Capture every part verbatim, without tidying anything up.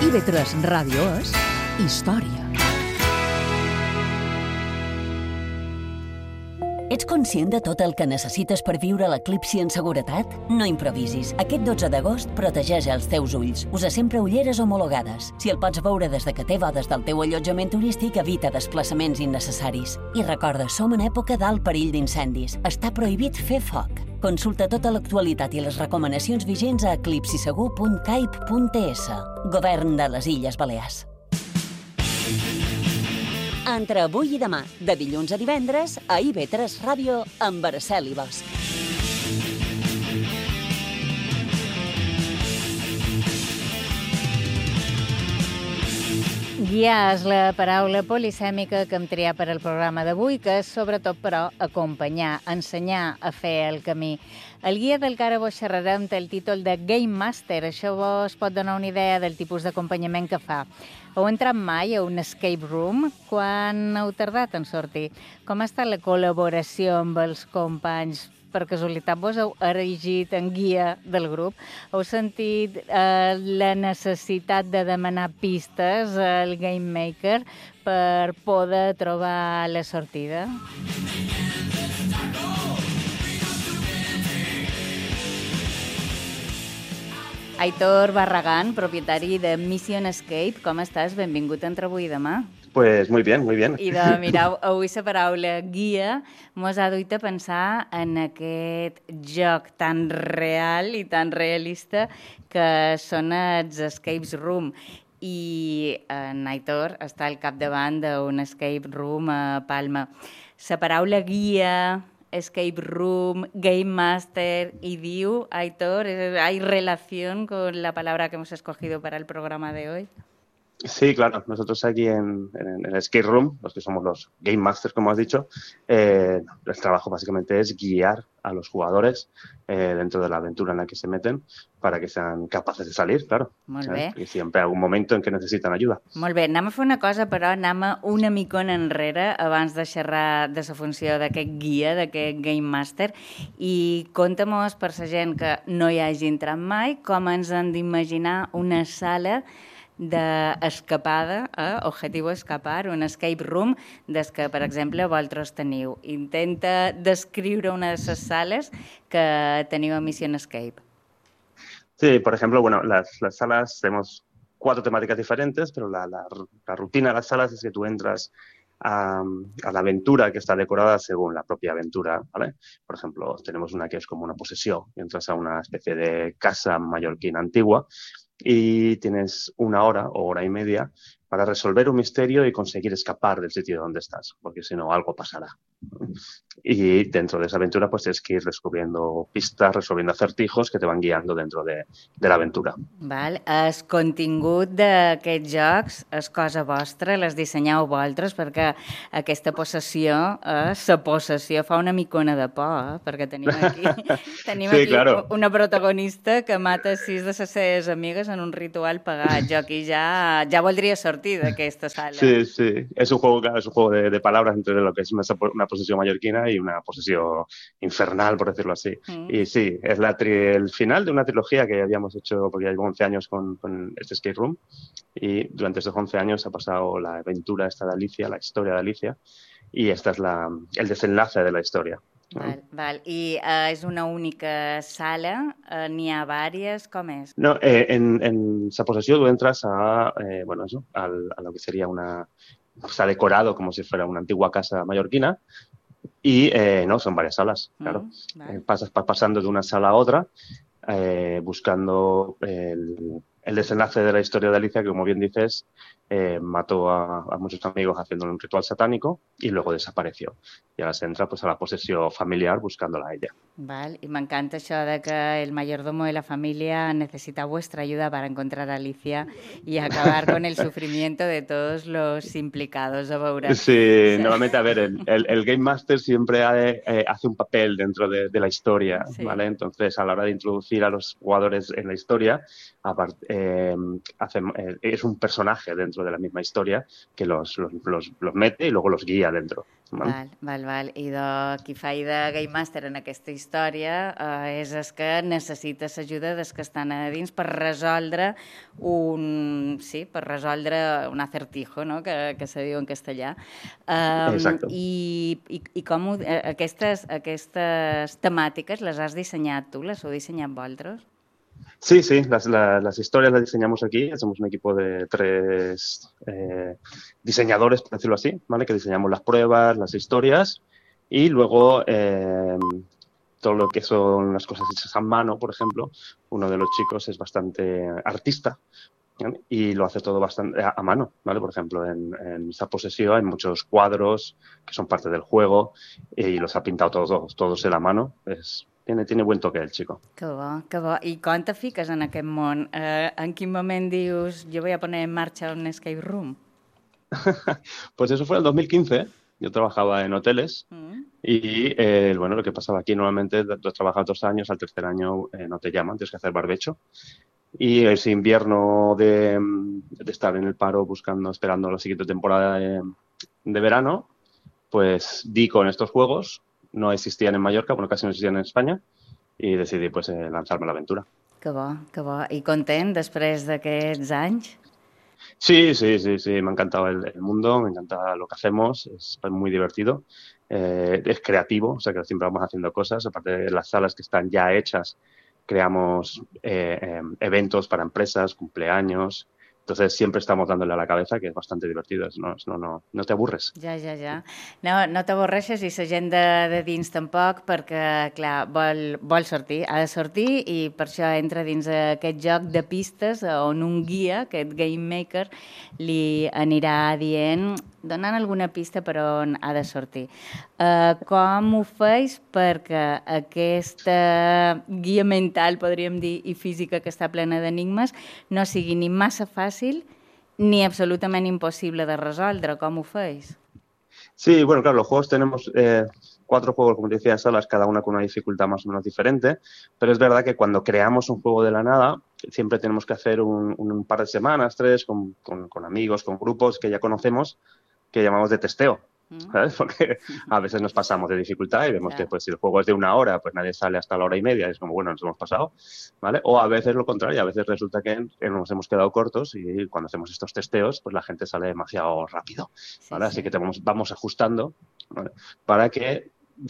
I V tres Ràdio és història. Ets conscient de tot el que necessites per viure l'eclipsi en seguretat? No improvisis. Aquest dotze d'agost protegeix els teus ulls. Usa sempre ulleres homologades. Si el pots veure des de que té bodes del teu allotjament turístic, evita desplaçaments innecessaris. I recorda, som en època d'alt perill d'incendis. Està prohibit fer foc. Consulta tota l'actualitat i les recomanacions vigents a eclipsisegur punt caip punt es. Govern de les Illes Balears. Entre avui i demà, de dilluns a divendres, a I V tres Ràdio amb Araceli Bosch. Guiar és la paraula polisèmica que hem triat per al programa d'avui, que és sobretot, però, acompanyar, ensenyar a fer el camí. El guia del que ara vos xerrarem té el títol de Game Master. Això vos pot donar una idea del tipus d'acompanyament que fa. Heu entrat mai a un escape room? Quan heu tardat en sortir? Com ha estat la col·laboració amb els companys? Per casualitat vos heu erigit en guia del grup? Heu sentit eh, la necessitat de demanar pistes al Game Maker per poder trobar la sortida? Aitor Barragán, propietari de Mission Escape, com estàs? Benvingut a Entre avui i demà. Pues muy bien, muy bien. I de, mireu, avui la paraula guia mos ha duit a pensar en aquest joc tan real i tan realista que són els escape room. I en Aitor està al capdavant d'un escape room a Palma. La paraula guia, escape room, game master, y diu, Aitor, ¿hay relación con la palabra que hemos escogido para el programa de hoy? Sí, claro. Nosotros aquí en, en el escape room, los que somos los game masters, como has dicho, eh, el trabajo básicamente es guiar a los jugadores eh, dentro de la aventura en la que se meten para que sean capaces de salir, claro. Molt bé. ¿Eh? Y siempre hay algún momento en que necesitan ayuda. Molt bé. Anem a fer una cosa, però anem una micona enrere abans de xerrar de la funció d'aquest guia, d'aquest game master, i conta-mos, per la gent que no hi hagi entrat mai, com ens hem d'imaginar una sala d'escapada, eh? Objectiu escapar, un escape room des que, per exemple, vosaltres teniu. Intenta descriure una de les sales que teniu a Mission Escape. Sí, por ejemplo, bueno, las, las salas tenemos cuatro temáticas diferentes, pero la, la, la rutina de las salas es que tú entras a, a la aventura que está decorada según la propia aventura, ¿vale? Por ejemplo, tenemos una que es como una posesión, entras a una especie de casa mallorquina antigua y tienes una hora o hora y media para resolver un misterio y conseguir escapar del sitio donde estás, porque si no, algo pasará. Y dentro de esa aventura, pues tienes que ir descubriendo pistas, resolviendo acertijos que te van guiando dentro de, de la aventura. Val. El contingut d'aquests jocs és cosa vostra, les dissenyeu vosaltres, perquè aquesta possessió, eh, la possessió fa una micona de por, eh, perquè tenim aquí, tenim sí, aquí claro. una protagonista que mata sis de les seves amigues en un ritual pagat. Jo aquí ja, ja voldria sortir d'aquesta sala. Sí, sí. Es un juego, claro, es un juego de, de palabras entre lo que es una, una posesión mallorquina y una posesión infernal, por decirlo así. Mm. Y sí, es la tri el final de una trilogía que habíamos hecho, porque ya llevo once años con, con este escape room, y durante estos once años ha pasado la aventura esta de Alicia, la historia de Alicia, y esta es la, el desenlace de la historia. Val, val. I uh, és una única sala? Uh, N'hi ha vàries? Com és? No, eh, en, en esa posesión tú entras a, eh, bueno, eso, al, a lo que sería una... Está decorado como si fuera una antigua casa mallorquina y, eh, no, son varias salas, claro. Mm, vale. eh, pasas pasando de una sala a otra eh, buscando el, el desenlace de la historia de Alicia, que como bien dices, eh, mató a, a muchos amigos haciendo un ritual satánico y luego desapareció. Y ahora se entra pues, a la posesión familiar buscándola a ella. Val. Y me encanta això de que el mayordomo de la familia necesita vuestra ayuda para encontrar a Alicia y acabar con el sufrimiento de todos los implicados. A veure. Sí, normalmente, a ver, el, el, el Game Master siempre eh, hace un papel dentro de, de la historia, sí. ¿Vale? Entonces, a la hora de introducir a los jugadores en la historia, aparte, eh, hace, eh, es un personaje dentro de la misma historia que los, los, los, los mete y luego los guía dentro. ¿Vale? Val, val, val. I de qui fa de Game Master en aquesta història eh, és el que necessita l'ajuda dels que estan a dins per resoldre un... Sí, per resoldre un acertijo, no?, que, que se diu en castellà. Um, Exacto. I, i, i com ho, aquestes, aquestes temàtiques les has dissenyat tu? Les heu dissenyat vosaltres? Sí, sí, las, la, las historias las diseñamos aquí. Somos un equipo de tres eh, diseñadores, por decirlo así, ¿vale? Que diseñamos las pruebas, las historias y luego eh, todo lo que son las cosas hechas a mano, por ejemplo. Uno de los chicos es bastante artista, ¿vale? Y lo hace todo bastante a, a mano, ¿vale? Por ejemplo, en, en esta posesión hay muchos cuadros que son parte del juego y los ha pintado todos, todos él a mano. Es... Tiene, tiene buen toque el chico. Que bo, que bo. I com te fiques en aquest món? Eh, en quin moment dius, jo voy a poner en marcha un escape room? Pues eso fue en el dos mil quince. Yo trabajaba en hoteles mm. y, eh, bueno, lo que pasaba aquí normalmente, tú has trabajado dos años, al tercer año eh, no te llaman, tienes que hacer barbecho. Y ese invierno de, de estar en el paro buscando, esperando la siguiente temporada de, de verano, pues di con estos juegos. No existían en Mallorca, bueno, casi no existían en España, y decidí pues eh, lanzarme a la aventura. Que bo, que bo. I content després d'aquests anys? Sí, sí, sí, sí, me ha encantado el, el mundo, me encanta lo que hacemos, es muy divertido, eh, es creativo, o sea que siempre vamos haciendo cosas, aparte de las salas que están ya hechas, creamos eh, eh, eventos para empresas, cumpleaños. Entonces siempre estamos dándole a la cabeza, que es bastante divertido, no, no, no, no te aburres. Ja, ja, ja. No, no t'avorreixes i la gent de, de dins tampoc, perquè, clar, vol, vol sortir, ha de sortir i per això entra dins aquest joc de pistes on un guia, aquest game maker, li anirà dient, donant alguna pista per on ha de sortir. Uh, com ho feis perquè aquesta guia mental, podríem dir, i física que està plena d'enigmes, no sigui ni massa fàcil ni absolutament imposible de resoldre? Com ho feis? Sí, bueno, claro, los juegos tenemos eh, cuatro juegos, como te decía, salas, cada una con una dificultad más o menos diferente, pero es verdad que cuando creamos un juego de la nada, siempre tenemos que hacer un, un par de semanas, tres, con, con, con amigos, con grupos que ya conocemos, que llamamos de testeo, ¿sabes? Porque a veces nos pasamos de dificultad y vemos yeah. que pues si el juego es de una hora, pues nadie sale hasta la hora y media, y es como, bueno, nos hemos pasado, ¿vale? O a veces lo contrario, a veces resulta que, que nos hemos quedado cortos y cuando hacemos estos testeos, pues la gente sale demasiado rápido, ¿vale? Sí, Así sí. que te vamos, vamos ajustando, ¿vale? Para que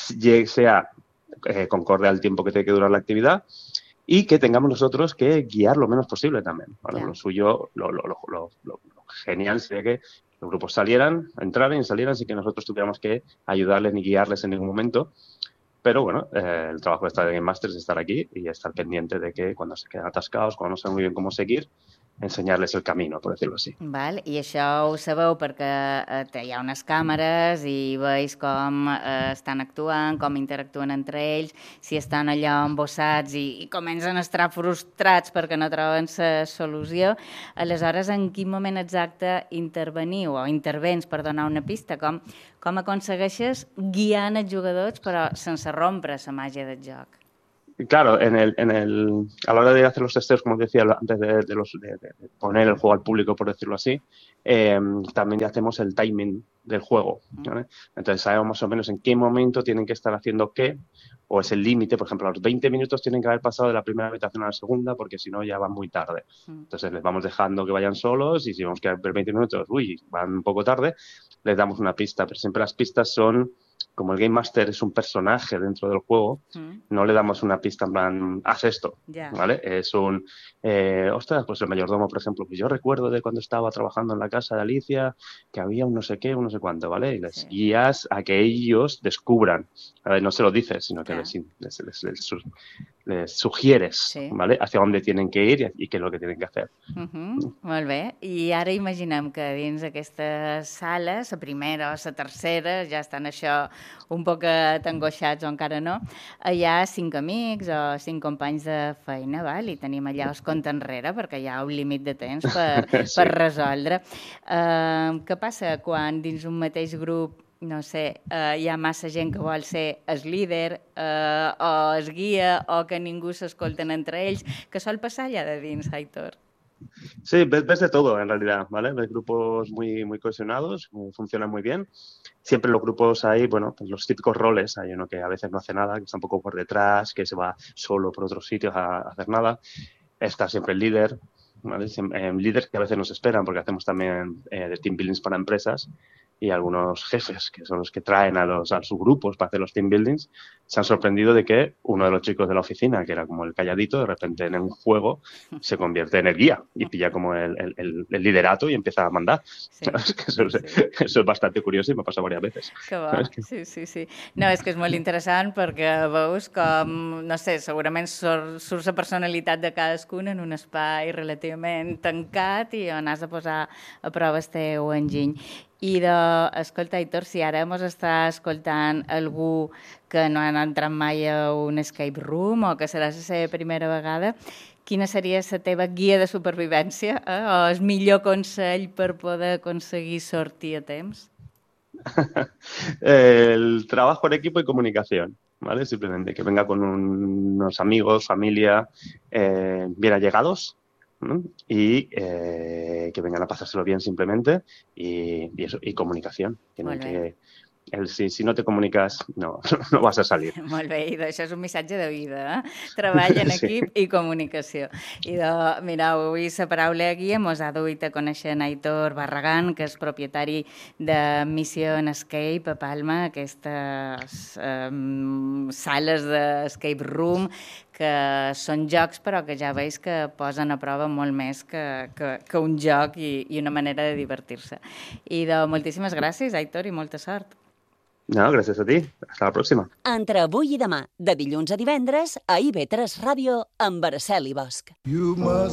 sea eh, concorde al tiempo que tiene que durar la actividad y que tengamos nosotros que guiar lo menos posible también, ¿vale? Yeah. Lo suyo, lo, lo, lo, lo, lo, lo genial sería que los grupos salieran, entraran y salieran sin que nosotros tuviéramos que ayudarles ni guiarles en ningún momento. Pero bueno, eh, el trabajo de estar de Game Master es estar aquí y estar pendiente de que cuando se quedan atascados, cuando no saben muy bien cómo seguir, ensenyar-les el camino, por decirlo así. Val, i això ho sabeu perquè eh, hi ha unes càmeres i veus com eh, estan actuant, com interactuen entre ells, si estan allò embossats i, i comencen a estar frustrats perquè no troben la solució. Aleshores, en quin moment exacte interveniu o intervens per donar una pista? Com, com aconsegueixes guiant els jugadors però sense rompre la màgia del joc? Claro, en el, en el, a la hora de hacer los testeos, como decía, antes de, de, los, de, de poner el juego al público, por decirlo así, eh, también ya hacemos el timing del juego, ¿vale? Entonces sabemos más o menos en qué momento tienen que estar haciendo qué, o es el límite, por ejemplo, a los veinte minutos tienen que haber pasado de la primera habitación a la segunda, porque si no ya van muy tarde. Entonces les vamos dejando que vayan solos y si vemos que por veinte minutos, uy, van un poco tarde, les damos una pista, pero siempre las pistas son... Como el Game Master es un personaje dentro del juego, mm. no le damos una pista en plan, haz esto, yeah. ¿vale? Es un, eh, ostras, pues el mayordomo, por ejemplo, pues yo recuerdo de cuando estaba trabajando en la casa de Alicia que había un no sé qué, un no sé cuánto, ¿vale? Y les sí. guías a que ellos descubran, ¿vale? No se lo dices, sino que yeah. les, les, les, les, les sugieres, sí. ¿vale? Hacia dónde tienen que ir y qué es lo que tienen que hacer. Uh -huh. Mm. Molt bé. I ara imaginem que dins aquesta sala, la primera o la tercera, ja estan això un poc angoixats o encara no, hi ha cinc amics o cinc companys de feina, val? I tenim allà els compte enrere perquè hi ha un límit de temps per, sí. per resoldre. Uh, què passa quan dins un mateix grup no sé, eh, hi ha massa gent que vol ser el líder eh, o el guia o que ningú s'escolten entre ells, que sol passar allà de dins, Aitor. Sí, ves, ves de todo en realidad, ¿vale? Ves grupos muy, muy cohesionados, funcionan muy bien. Siempre los grupos hay, bueno, pues los típicos roles. Hay uno que a veces no hace nada, que está un poco por detrás, que se va solo por otros sitios a, a hacer nada. Está siempre el líder, ¿vale? Eh, líderes que a veces nos esperan, porque hacemos también eh, de team buildings para empresas, y algunos jefes, que son los que traen a, los, a sus grupos para hacer los team buildings, se han sorprendido de que uno de los chicos de la oficina, que era como el calladito, de repente en un juego se convierte en el guía y pilla como el, el, el liderato y empieza a mandar. Sí, eso, sí. Es, eso es bastante curioso i m'ha passat diverses veces. Que bo, que... sí, sí, sí. No, és que és molt interessant perquè veus com, no sé, segurament surt, surt la personalitat de cadascun en un espai relativament tancat i on has de posar a prova el teu enginy. I, de, escolta, Aitor, si ara mos està escoltant algú que no ha entrat mai a un escape room o que serà la seva primera vegada, quina seria la teva guia de supervivència eh? O el millor consell per poder aconseguir sortir a temps? El trabajo en equipo y comunicación, ¿vale? Simplemente que venga con un, unos amigos, familia, eh, bien allegados, ¿no? Y eh, que vengan a pasárselo bien simplemente y, y eso, y comunicación. Tienen que, el, si, si no te comunicas, no, no vas a salir. Molt bé, i això és un missatge de vida, eh? Treball en equip sí. I comunicació. I de, mireu, avui la paraula guia mos ha duit a conèixer en Aitor Barragán, que és propietari de Mission Escape a Palma, aquestes um, sales d'escape room que són jocs però que ja veus que posen a prova molt més que, que, que un joc i, i una manera de divertir-se. I de moltíssimes gràcies, Aitor, i molta sort. No, gràcies a ti. Hasta la pròxima. Entre avui i demà, de dilluns a divendres, a I V tres Ràdio, amb Araceli Bosch.